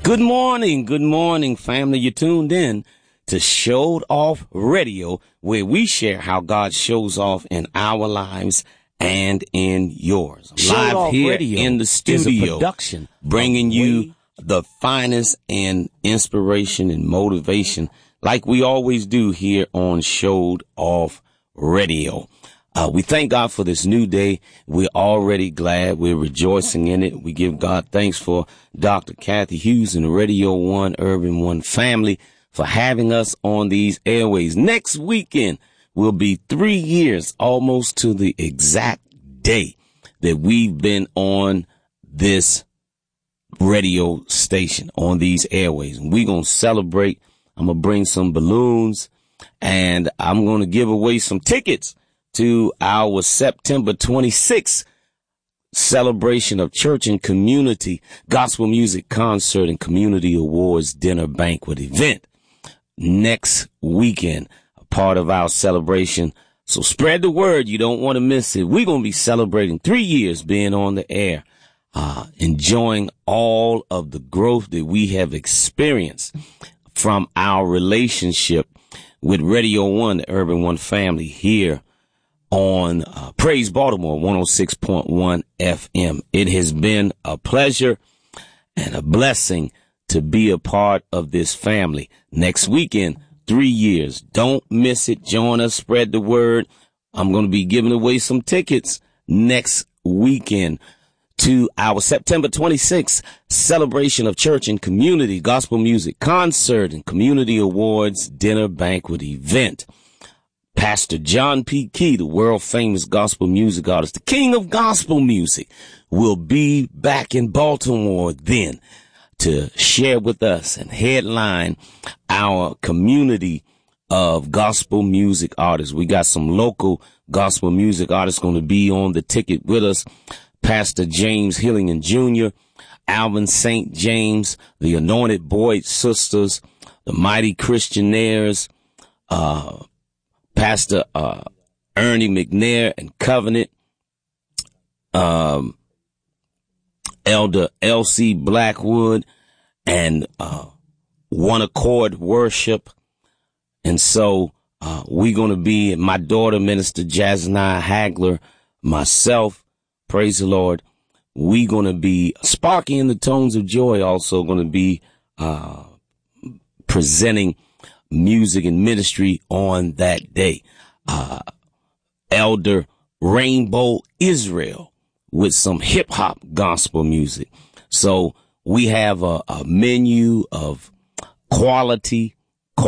Good morning, family. You tuned in to Showed Off Radio, where we share how God shows off in our lives and in yours. Live here in the studio, bringing you the finest in inspiration and motivation, like we always do here on Showed Off Radio. We thank God for this new day. We're already glad. We're rejoicing in it. We give God thanks for Dr. Kathy Hughes and the Radio One Urban One family for having us on these airways. Next weekend will be 3 years, almost to the exact day, that we've been on this radio station, on these airways. And we're going to celebrate. I'm going to bring some balloons, and I'm going to give away some tickets to our September 26th celebration of church and community gospel music concert and community awards dinner banquet event next weekend, a part of our celebration. So spread the word. You don't want to miss it. We're going to be celebrating 3 years being on the air, enjoying all of the growth that we have experienced from our relationship with Radio One, the Urban One family here on Praise Baltimore 106.1 FM. It has been a pleasure and a blessing to be a part of this family. Next weekend, 3 years. Don't miss it. Join us. Spread the word. I'm going to be giving away some tickets next weekend to our September 26th celebration of church and community gospel music concert and community awards dinner banquet event. Pastor John P. Key, the world-famous gospel music artist, the king of gospel music, will be back in Baltimore then to share with us and headline our community of gospel music artists. We got some local gospel music artists going to be on the ticket with us. Pastor James Hillian Jr., Alvin St. James, the Anointed Boyd Sisters, the Mighty Christianaires, Pastor Ernie McNair and Covenant, Elder L.C. Blackwood, and One Accord Worship. And so we're going to be, my daughter, Minister Jasnai Hagler, myself, praise the Lord. We're going to be, Sparky and the Tones of Joy also going to be presenting music and ministry on that day. Elder Rainbow Israel with some hip hop gospel music. So we have a menu of qualified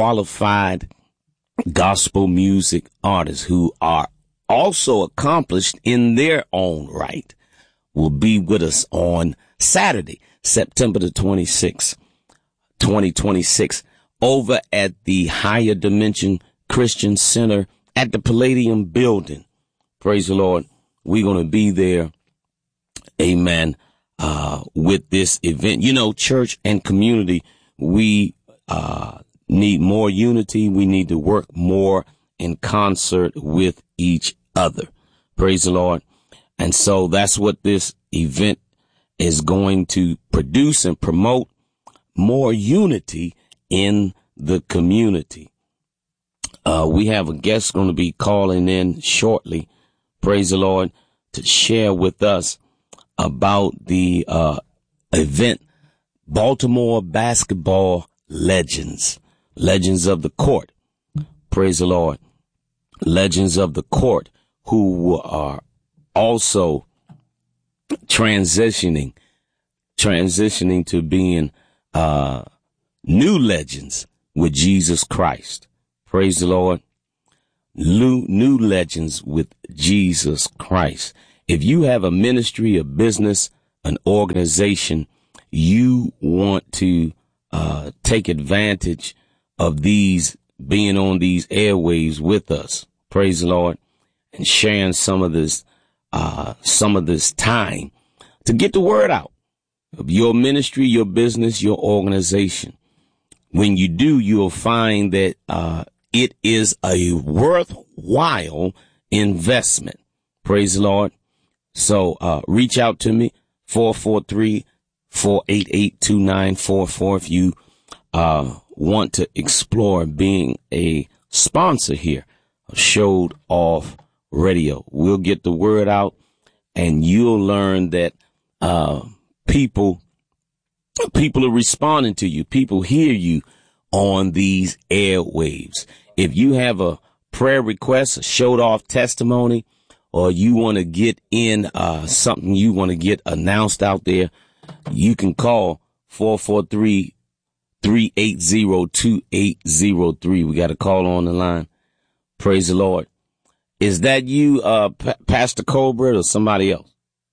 gospel music artists who are also accomplished in their own right, will be with us on Saturday, September the 26th, 2026. Over at the Higher Dimension Christian Center at the Palladium Building. Praise the Lord. We're going to be there. Amen. With this event, you know, church and community, we need more unity. We need to work more in concert with each other. Praise the Lord. And so that's what this event is going to produce and promote, more unity in the community. We have a guest going to be calling in shortly, praise the Lord, to share with us about the event, Baltimore Basketball Legends of the Court, praise the Lord, Legends of the Court, who are also transitioning to being new legends with Jesus Christ. Praise the Lord. New legends with Jesus Christ. If you have a ministry, a business, an organization, you want to take advantage of these being on these airwaves with us. Praise the Lord. And sharing some of this time to get the word out of your ministry, your business, your organization. When you do, you'll find that it is a worthwhile investment. Praise the Lord. So reach out to me, 443 488-2944 if you want to explore being a sponsor here of Showed Off Radio. We'll get the word out, and you'll learn that people are responding to you. People hear you on these airwaves. If you have a prayer request, a Showed Off testimony, or you want to get in something you want to get announced out there, you can call 443-380-2803. We got a call on the line. Praise the Lord. Is that you, Pastor Colbert, or somebody else?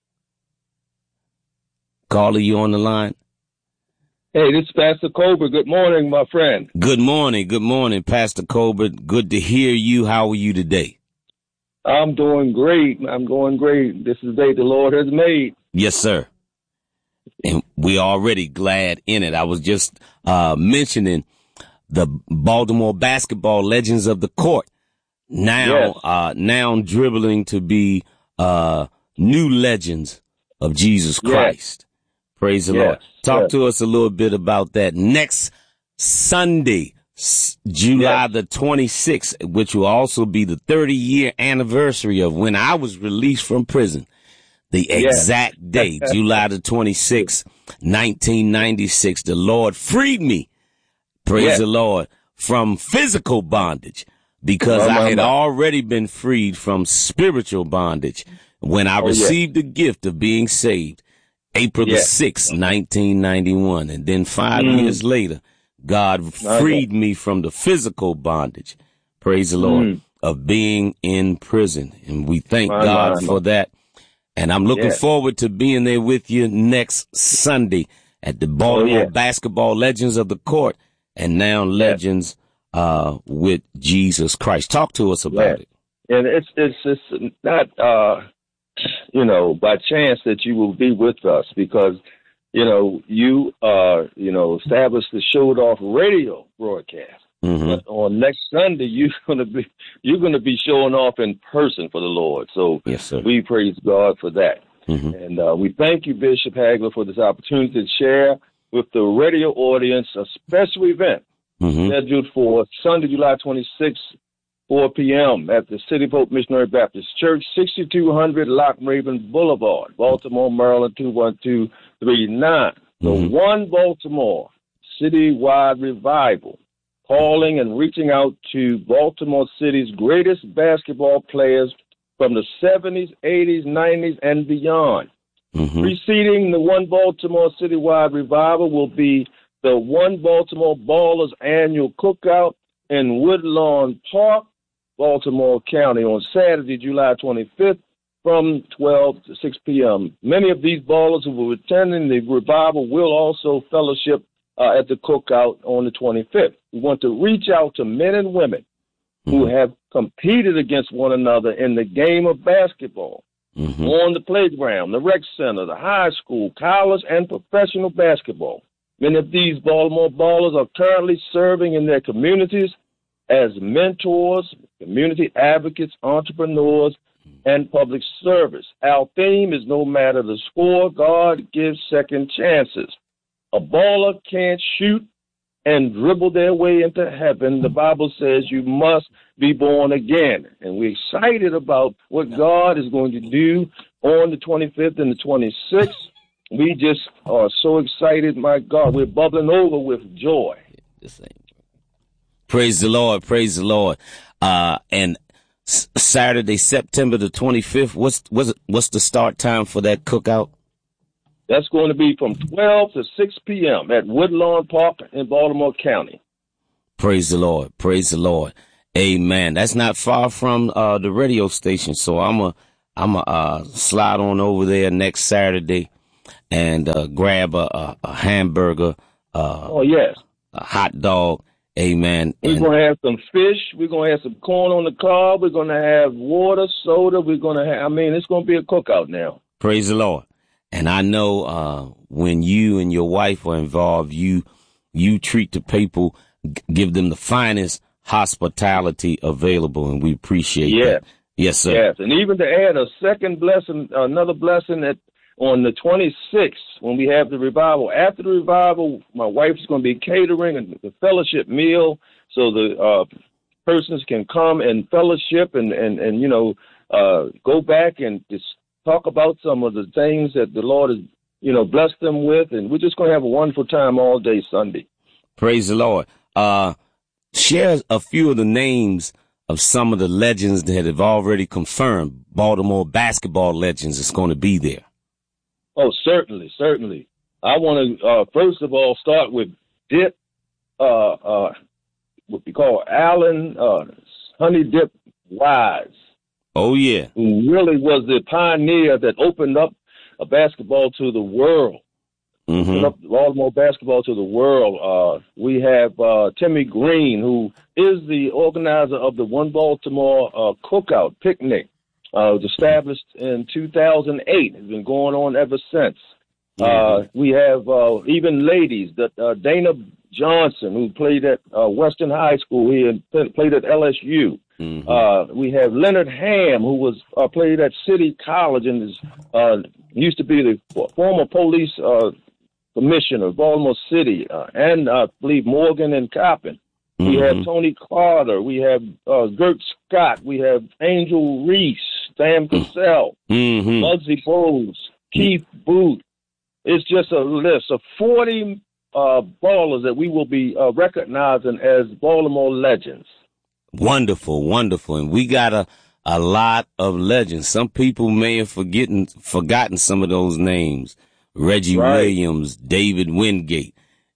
Caller, you on the line? Hey, this is Pastor Colbert. Good morning, my friend. Good morning. Good morning, Pastor Colbert. Good to hear you. How are you today? I'm doing great. I'm going great. This is the day the Lord has made. Yes, sir. And we already glad in it. I was just mentioning the Baltimore basketball legends of the court. Now dribbling to be new legends of Jesus Christ. Yes. Praise the Lord. Talk to us a little bit about that. Next Sunday, July the 26th, which will also be the 30-year anniversary of when I was released from prison. The exact day, July the 26th, 1996, the Lord freed me, praise the Lord, from physical bondage, because I had already been freed from spiritual bondage when I received the gift of being saved, April the 6th, 1991. And then 5 years later, God freed me from the physical bondage, praise the Lord, of being in prison. And we thank God for that. And I'm looking forward to being there with you next Sunday at the Baltimore Basketball Legends of the Court, and now Legends with Jesus Christ. Talk to us about it. And it's not by chance that you will be with us, because you established the Showed Off Radio broadcast. But on next Sunday, you're gonna be showing off in person for the Lord. So we praise God for that, and we thank you, Bishop Hagler, for this opportunity to share with the radio audience a special event scheduled for Sunday, July 26th, 4 p.m. at the City of Hope Missionary Baptist Church, 6200 Lock Raven Boulevard, Baltimore, Maryland 21239. The One Baltimore Citywide Revival, calling and reaching out to Baltimore City's greatest basketball players from the 70s, 80s, 90s, and beyond. Preceding the One Baltimore Citywide Revival will be the One Baltimore Ballers Annual Cookout in Woodlawn Park, Baltimore County, on Saturday, July 25th, from 12 to 6 p.m. Many of these ballers who will attend the revival will also fellowship at the cookout on the 25th. We want to reach out to men and women who have competed against one another in the game of basketball, on the playground, the rec center, the high school, college, and professional basketball. Many of these Baltimore ballers are currently serving in their communities as mentors, community advocates, entrepreneurs, and public service. Our theme is no matter the score, God gives second chances. A baller can't shoot and dribble their way into heaven. The Bible says you must be born again. And we're excited about what God is going to do on the 25th and the 26th. We just are so excited, my God. We're bubbling over with joy. Praise the Lord. Praise the Lord. And Saturday, September the 25th, what's the start time for that cookout? That's going to be from 12 to 6 p.m. at Woodlawn Park in Baltimore County. Praise the Lord. Praise the Lord. Amen. That's not far from the radio station, so I'm a slide on over there next Saturday and grab a hamburger, a hot dog. Amen. We're going to have some fish. We're going to have some corn on the cob. We're going to have water, soda. We're going to have, it's going to be a cookout now. Praise the Lord. And I know when you and your wife are involved, you treat the people, give them the finest hospitality available, and we appreciate that. Yes, sir. Yes, and even to add a second blessing, another blessing on the 26th, when we have the revival. After the revival, my wife's going to be catering the fellowship meal so the persons can come and fellowship and go back and just talk about some of the things that the Lord has, blessed them with. And we're just going to have a wonderful time all day Sunday. Praise the Lord. Share a few of the names of some of the legends that have already confirmed Baltimore basketball legends is going to be there. Oh, certainly. I want to, first of all, start with Dip, what we call Allen Honey Dip Wise. Oh, yeah. Who really was the pioneer that opened up basketball to the world. Opened up Baltimore basketball to the world. We have Timmy Green, who is the organizer of the One Baltimore Cookout Picnic. Was established in 2008. It's been going on ever since. We have even ladies, that Dana Johnson, who played at Western High School. He played at LSU. We have Leonard Ham, who was played at City College and used to be the former police commissioner of Baltimore City, and I believe Morgan and Coppin. We have Tony Carter. We have Gert Scott. We have Angel Reese, Sam Cassell, Muggsy Bogues, Keith Booth. It's just a list of 40 ballers that we will be recognizing as Baltimore legends. Wonderful. And we got a lot of legends. Some people may have forgotten some of those names. Reggie Williams, David Wingate.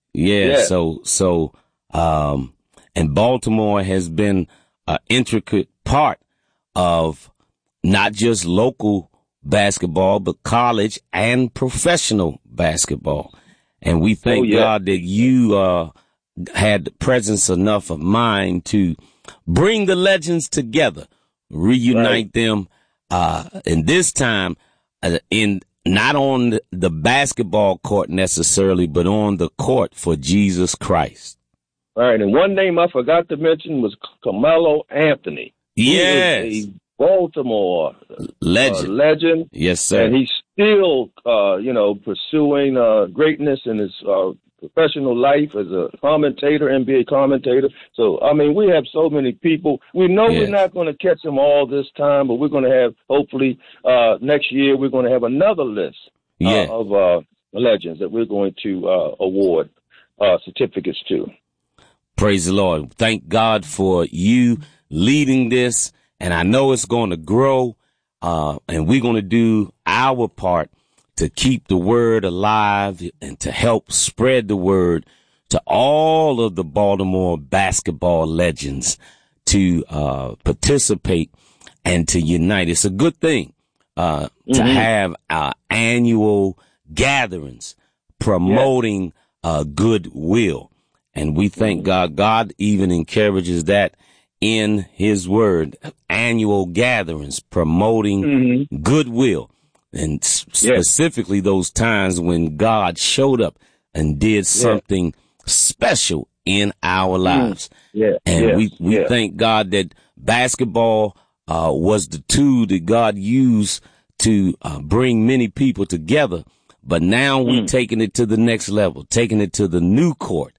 And Baltimore has been an intricate part of not just local basketball, but college and professional basketball. And we thank God that you had the presence enough of mind to bring the legends together, reunite them, and this time in not on the basketball court necessarily, but on the court for Jesus Christ. All right, and one name I forgot to mention was Carmelo Anthony. Yes. He is a Baltimore legend. Yes, sir. And he's still, pursuing greatness in his professional life as a commentator, NBA commentator. So, I mean, we have so many people. We know we're not going to catch them all this time, but we're going to have, hopefully, next year, we're going to have another list of legends that we're going to award certificates to. Praise the Lord. Thank God for you leading this. And I know it's going to grow. And we're going to do our part to keep the word alive and to help spread the word to all of the Baltimore basketball legends to participate and to unite. It's a good thing to have annual gatherings promoting goodwill. And we thank God. God even encourages that in his word, annual gatherings promoting goodwill. And specifically those times when God showed up and did something special in our lives. And we thank God that basketball was the tool that God used to bring many people together. But now we're taking it to the next level, taking it to the new court,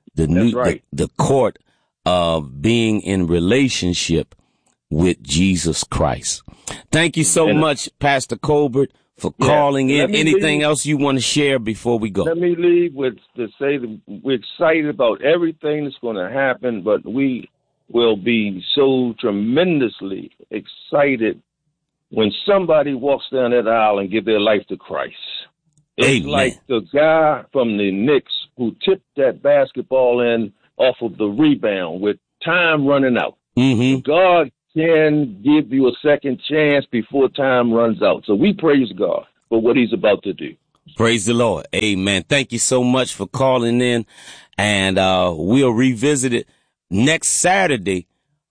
the court of being in relationship with Jesus Christ. Thank you so much, Pastor Colbert, for calling in. Anything else you want to share before we go? Let me leave with to say that we're excited about everything that's going to happen, but we will be so tremendously excited when somebody walks down that aisle and give their life to Christ. It's like the guy from the Knicks who tipped that basketball in off of the rebound with time running out. God can give you a second chance before time runs out. So we praise God for what he's about to do. Praise the Lord. Amen. Thank you so much for calling in. And we'll revisit it next Saturday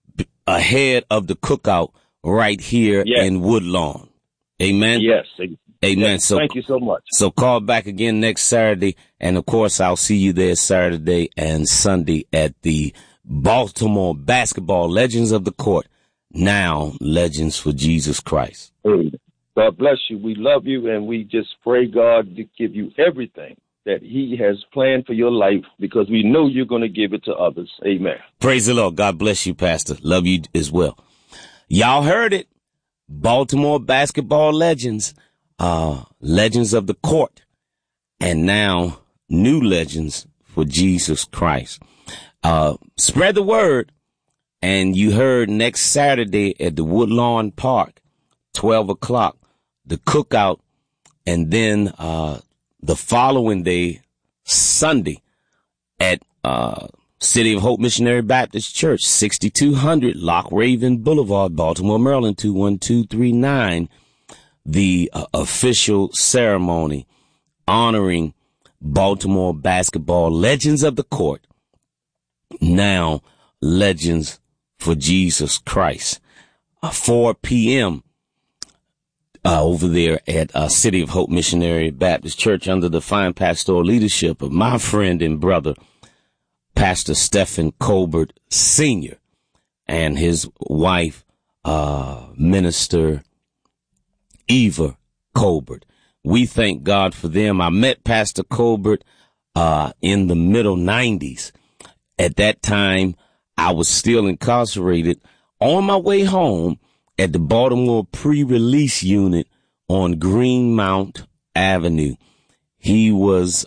ahead of the cookout right here in Woodlawn. Amen. Yes. Amen. Yes, so thank you so much. So call back again next Saturday. And of course, I'll see you there Saturday and Sunday at the Baltimore Basketball Legends of the Court. Now, Legends for Jesus Christ. God bless you. We love you, and we just pray God to give you everything that he has planned for your life, because we know you're going to give it to others. Amen. Praise the Lord. God bless you, Pastor. Love you as well. Y'all heard it. Baltimore basketball legends, legends of the court, and now new legends for Jesus Christ. Spread the word. And you heard next Saturday at the Woodlawn Park, 12 o'clock, the cookout, and then the following day, Sunday, at City of Hope Missionary Baptist Church, 6200 Lock Raven Boulevard, Baltimore, Maryland, 21239, the official ceremony honoring Baltimore basketball legends of the court, now legends for Jesus Christ. 4 p.m. Over there at City of Hope Missionary Baptist Church under the fine pastoral leadership of my friend and brother, Pastor Stephen Colbert Sr. and his wife, Minister Eva Colbert. We thank God for them. I met Pastor Colbert in the middle 90s. At that time, I was still incarcerated on my way home at the Baltimore pre-release unit on Greenmount Avenue. He was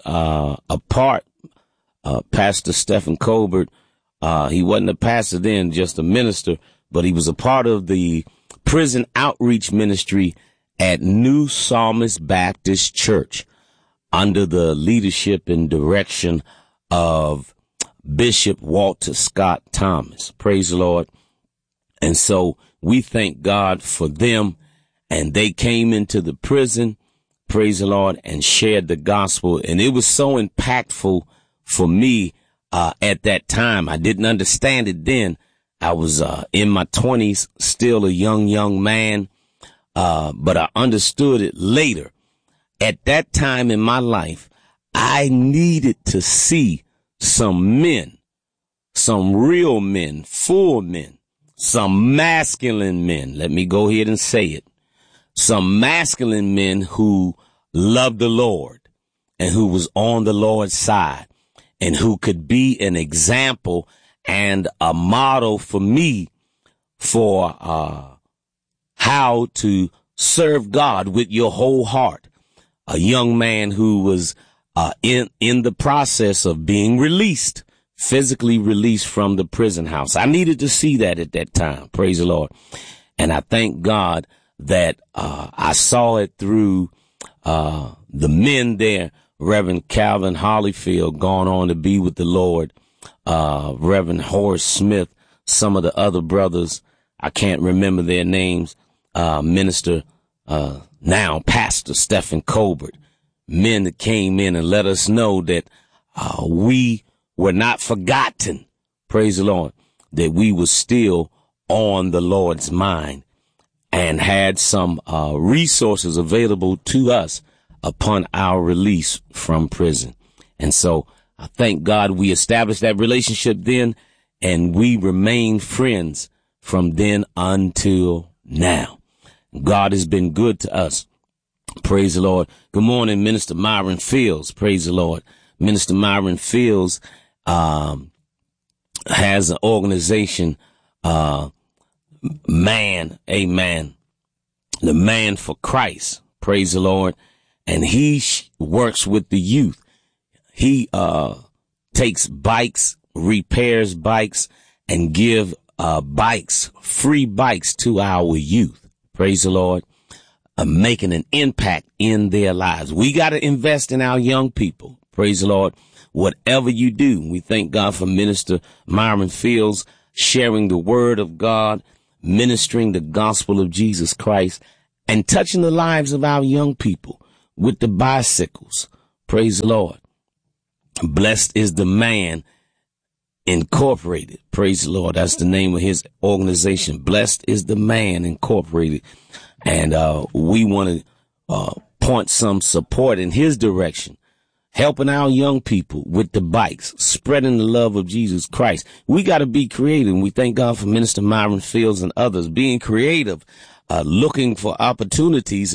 Pastor Stephen Colbert. He wasn't a pastor then, just a minister, but he was a part of the prison outreach ministry at New Psalmist Baptist Church under the leadership and direction of Bishop Walter Scott Thomas. Praise the Lord. And so we thank God for them. And they came into the prison, praise the Lord, and shared the gospel. And it was so impactful for me at that time. I didn't understand it then. I was in my 20s, still a young man, but I understood it later. At that time in my life, I needed to see some men, some real men, full men, some masculine men. Let me go ahead and say it. Some masculine men who loved the Lord and who was on the Lord's side and who could be an example and a model for me for how to serve God with your whole heart. A young man who was in the process of being released, physically released from the prison house. I needed to see that at that time. Praise the Lord. And I thank God that I saw it through the men there. Reverend Calvin Hollyfield, gone on to be with the Lord. Reverend Horace Smith, some of the other brothers, I can't remember their names. Minister, now Pastor Stephen Colbert, men that came in and let us know that we were not forgotten. Praise the Lord. That we were still on the Lord's mind and had some resources available to us upon our release from prison. And so I thank God we established that relationship then, and we remain friends from then until now. God has been good to us. Praise the Lord. Good morning, Minister Myron Fields. Praise the Lord. Minister Myron Fields has an organization, Man, Amen, the Man for Christ. Praise the Lord. And he works with the youth. He takes bikes, repairs bikes, and give bikes, free bikes to our youth. Praise the Lord. Making an impact in their lives. We got to invest in our young people. Praise the Lord. Whatever you do, we thank God for Minister Myron Fields sharing the word of God, ministering the gospel of Jesus Christ, and touching the lives of our young people with the bicycles. Praise the Lord. Blessed is the Man Incorporated. Praise the Lord. That's the name of his organization. Blessed is the Man Incorporated. And we want to point some support in his direction, helping our young people with the bikes, spreading the love of Jesus Christ. We got to be creative. We thank God for Minister Myron Fields and others being creative, looking for opportunities